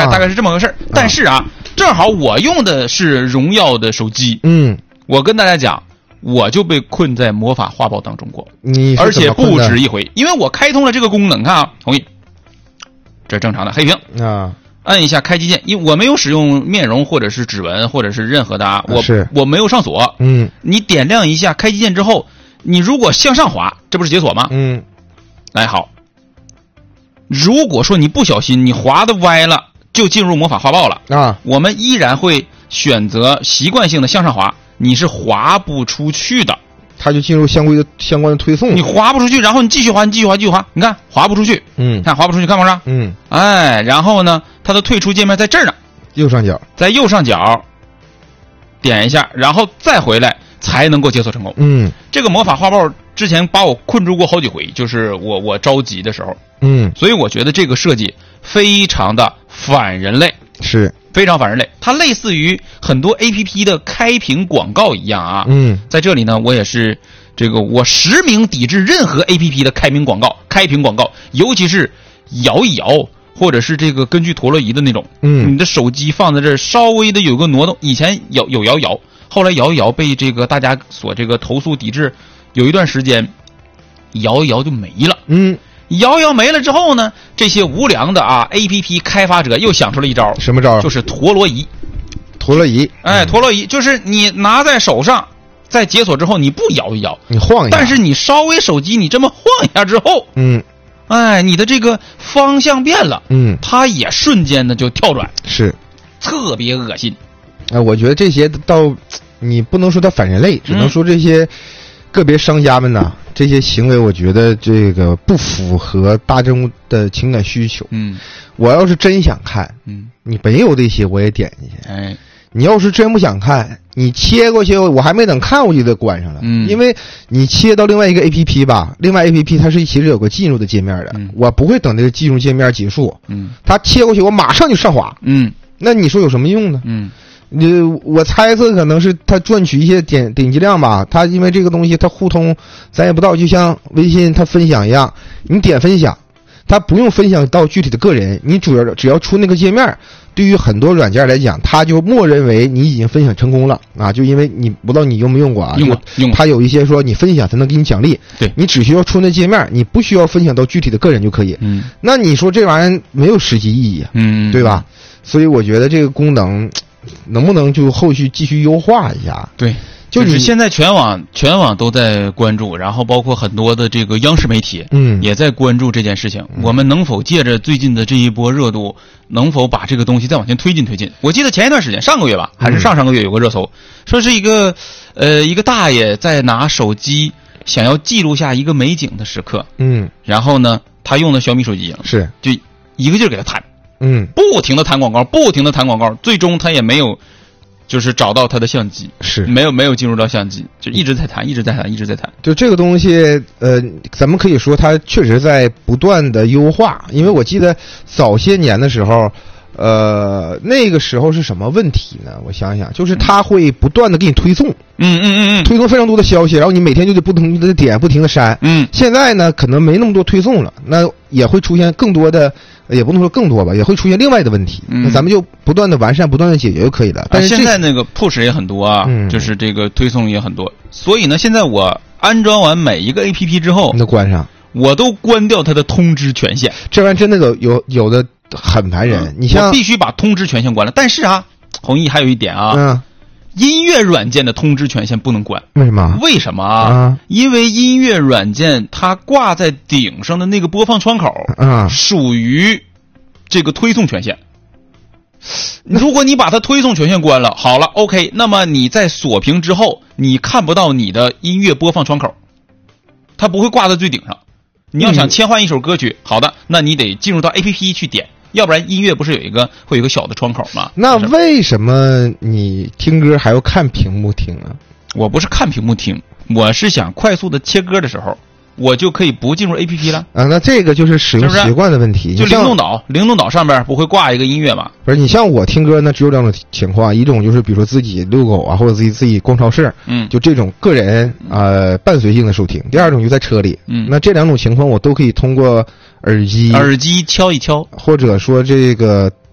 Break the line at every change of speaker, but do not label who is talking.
大概是这么个事儿。但是啊，正好我用的是荣耀的手机，我跟大家讲，我就被困在魔法画报当中过，而且不止一回，因为我开通了这个功能，看啊，同意，这是正常的黑屏啊。按一下开机键，因为我没有使用面容或者是指纹或者是任何的啊，我没有上锁。你点亮一下开机键之后，你如果向上滑，这不是解锁吗？来好。如果说你不小心你滑的歪了，就进入魔法画报了啊，我们依然会选择习惯性的向上滑，你是滑不出去的。
它就进入相关的推送，
你滑不出去，然后你继续滑，你看滑不出去，看滑不出去，看不上，哎，然后呢，它的退出界面在这儿呢，在右上角点一下，然后再回来才能够解锁成功。这个魔法画报之前把我困住过好几回，就是我着急的时候，所以我觉得这个设计非常的反人类，
是
非常反人类，它类似于很多 APP 的开屏广告一样啊。在这里呢，我也是我实名抵制任何 APP 的开屏广告，尤其是摇一摇或者是根据陀螺仪的那种，你的手机放在这儿稍微的有个挪动，以前有摇一摇，后来摇一摇被大家所投诉抵制，有一段时间摇一摇就没了。摇一摇没了之后呢，这些无良的APP 开发者又想出了一招，
什么招？
就是陀螺仪。
哎，
陀螺仪就是你拿在手上，在解锁之后你不摇一摇，
你晃一下，
但是你稍微手机你这么晃一下之后，哎，你的这个方向变了，它也瞬间的就跳转，
是
特别恶心。
我觉得这些你不能说它反人类，只能说这些个别商家们呐，这些行为我觉得不符合大众的情感需求。我要是真想看，你没有这些我也点进去。
哎，
你要是真不想看，你切过去，我还没等看我就得关上了。因为你切到另外一个 APP 吧，另外 APP 它是其实有个进入的界面的，我不会等这个进入界面结束，它切过去我马上就上滑。那你说有什么用呢？我猜测可能是他赚取一些点击量吧，他因为这个东西他互通咱也不知道，就像微信他分享一样，你点分享，他不用分享到具体的个人，你只要出那个界面，对于很多软件来讲，他就默认为你已经分享成功了啊，就因为你不知道你用没用过啊，
用
他有一些说你分享才能给你奖励，
对，
你只需要出那界面，你不需要分享到具体的个人就可以。那你说这玩意儿没有实际意义，对吧？所以我觉得这个功能能不能就后续继续优化一下？
对，就是现在全网都在关注，然后包括很多的央视媒体，也在关注这件事情。我们能否借着最近的这一波热度，能否把这个东西再往前推进？我记得前一段时间，上个月吧，还是上个月有个热搜，说是一个大爷在拿手机想要记录下一个美景的时刻，然后呢，他用的小米手机
是
就一个劲儿给他弹。不停的弹广告，最终他也没有就是找到他的相机，
是
没有进入到相机，就一直在弹。
就这个东西咱们可以说它确实在不断的优化，因为我记得早些年的时候那个时候是什么问题呢？我想想，就是它会不断的给你推送，推送非常多的消息，然后你每天就得不停的点，不停的删。现在呢可能没那么多推送了，那也会出现更多的，也不能说更多吧，也会出现另外的问题。那咱们就不断的完善，不断的解决就可以了。但是
现在那个 push 也很多啊，就是这个推送也很多，所以呢，现在我安装完每一个 APP 之后，
你都关上，
我都关掉它的通知权限。
这玩意真的有的很烦人。你像
我必须把通知权限关了，但是啊，弘毅还有一点啊，音乐软件的通知权限不能关。
为什么？
为什么啊？因为音乐软件它挂在顶上的那个播放窗口属于这个推送权限。如果你把它推送权限关了，好了 OK， 那么你在锁屏之后你看不到你的音乐播放窗口，它不会挂在最顶上。你要想切换一首歌曲，好的，那你得进入到 APP 去点，要不然音乐不是会有一个小的窗口吗？
那为什么你听歌还要看屏幕听啊？
我不是看屏幕听，我是想快速的切歌的时候，我就可以不进入 APP 了
啊。那这个就是使用习惯的问题。
就灵动岛上边不会挂一个音乐吗？
不是，你像我听歌呢，只有两种情况，一种就是比如说自己遛狗啊，或者自己逛超市，就这种个人伴随性的收听。第二种就在车里，那这两种情况我都可以通过耳机
敲一敲，
或者说这个